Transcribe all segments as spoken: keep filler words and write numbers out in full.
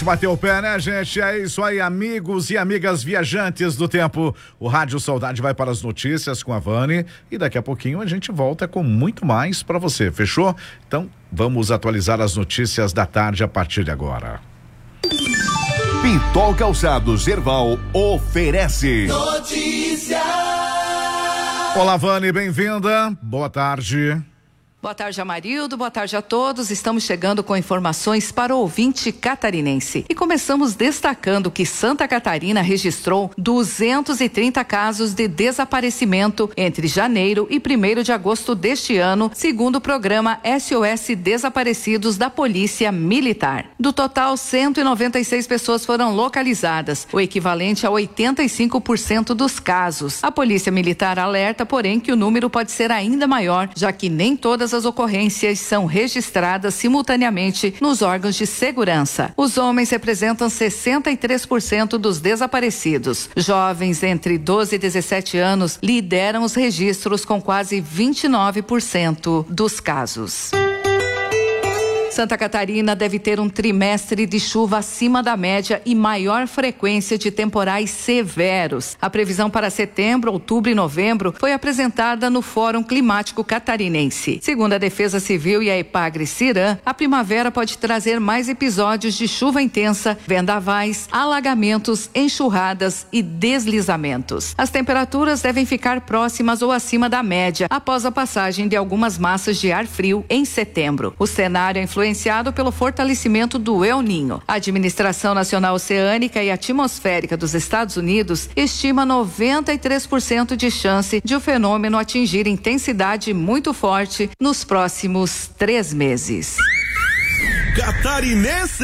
Bateu o pé, né, gente? É isso aí, amigos e amigas viajantes do tempo. O Rádio Saudade vai para as notícias com a Vani e daqui a pouquinho a gente volta com muito mais para você, fechou? Então, vamos atualizar as notícias da tarde a partir de agora. Pitol Calçados Erval oferece notícia. Olá, Vani, bem-vinda. Boa tarde. Boa tarde, Amarildo. Boa tarde a todos. Estamos chegando com informações para o ouvinte catarinense. E começamos destacando que Santa Catarina registrou duzentos e trinta casos de desaparecimento entre janeiro e primeiro de agosto deste ano, segundo o programa S O S Desaparecidos da Polícia Militar. Do total, cento e noventa e seis pessoas foram localizadas, o equivalente a oitenta e cinco por cento dos casos. A Polícia Militar alerta, porém, que o número pode ser ainda maior, já que nem todas as ocorrências são registradas simultaneamente nos órgãos de segurança. Os homens representam sessenta e três por cento dos desaparecidos. Jovens entre doze e dezessete anos lideram os registros com quase vinte e nove por cento dos casos. Santa Catarina deve ter um trimestre de chuva acima da média e maior frequência de temporais severos. A previsão para setembro, outubro e novembro foi apresentada no Fórum Climático Catarinense. Segundo a Defesa Civil e a Epagre-Ciran, a primavera pode trazer mais episódios de chuva intensa, vendavais, alagamentos, enxurradas e deslizamentos. As temperaturas devem ficar próximas ou acima da média após a passagem de algumas massas de ar frio em setembro. O cenário é influenciado influenciado pelo fortalecimento do El Niño. A Administração Nacional Oceânica e Atmosférica dos Estados Unidos estima noventa e três por cento de chance de o fenômeno atingir intensidade muito forte nos próximos três meses. Catarinense.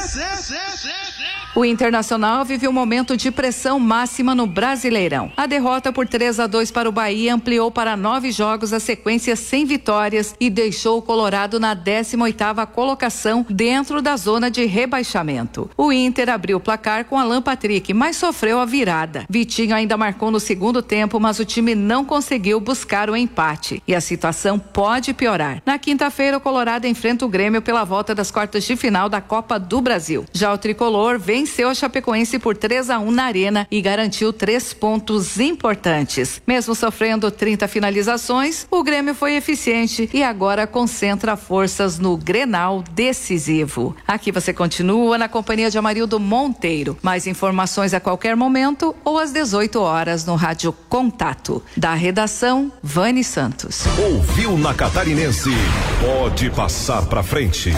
O Internacional vive um momento de pressão máxima no Brasileirão. A derrota por três a dois para o Bahia ampliou para nove jogos a sequência sem vitórias e deixou o Colorado na décima oitava colocação dentro da zona de rebaixamento. O Inter abriu o placar com Alan Patrick, mas sofreu a virada. Vitinho ainda marcou no segundo tempo, mas o time não conseguiu buscar o empate e a situação pode piorar. Na quinta-feira, o Colorado enfrenta o Grêmio pela volta das quartas de final da Copa do Brasil. Já o tricolor vem venceu a Chapecoense por três a um na Arena e garantiu três pontos importantes. Mesmo sofrendo trinta finalizações, o Grêmio foi eficiente e agora concentra forças no Grenal decisivo. Aqui você continua na companhia de Amarildo Monteiro. Mais informações a qualquer momento ou às dezoito horas no Rádio Contato. Da redação, Vani Santos. Ouviu na Catarinense? Pode passar pra frente.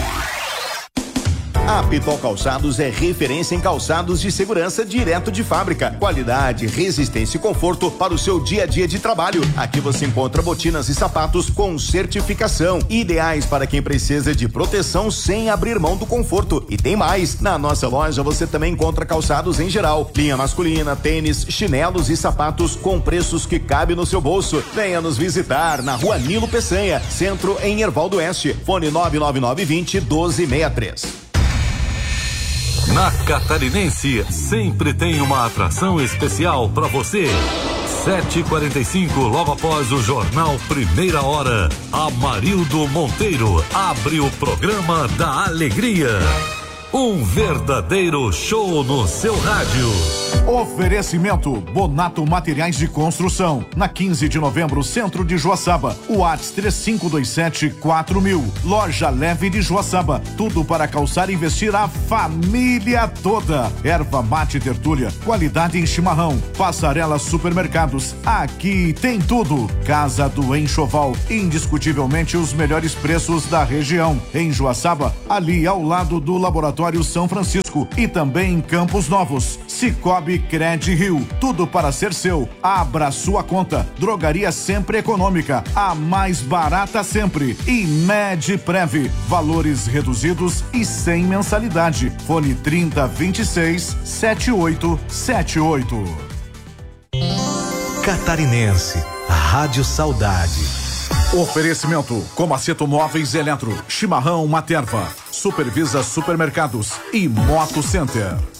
A Pitol Calçados é referência em calçados de segurança direto de fábrica. Qualidade, resistência e conforto para o seu dia a dia de trabalho. Aqui você encontra botinas e sapatos com certificação, ideais para quem precisa de proteção sem abrir mão do conforto. E tem mais, na nossa loja você também encontra calçados em geral, linha masculina, tênis, chinelos e sapatos com preços que cabem no seu bolso. Venha nos visitar na Rua Nilo Peçanha, centro em Erval do Oeste. Fone nove nove nove vinte doze sessenta e três. Na Catarinense, sempre tem uma atração especial para você. sete e quarenta e cinco, logo após o jornal Primeira Hora, Amarildo Monteiro abre o programa da alegria. Um verdadeiro show no seu rádio. Oferecimento Bonato Materiais de Construção. Na quinze de novembro, centro de Joaçaba. WhatsApp três cinco dois sete quatro mil. Loja Leve de Joaçaba. Tudo para calçar e vestir a família toda. Erva mate tertúlia. Qualidade em chimarrão. Passarela Supermercados. Aqui tem tudo. Casa do Enxoval. Indiscutivelmente os melhores preços da região. Em Joaçaba, ali ao lado do Laboratório São Francisco e também em Campos Novos. Cicobi Cred Rio, tudo para ser seu. Abra sua conta. Drogaria Sempre Econômica, a mais barata sempre. E Medprev, valores reduzidos e sem mensalidade. Fone trinta vinte e seis setenta e oito setenta e oito. Catarinense, Rádio Saudade. Oferecimento Comaceto Móveis Eletro, Chimarrão Materva, Supervisa Supermercados e Moto Center.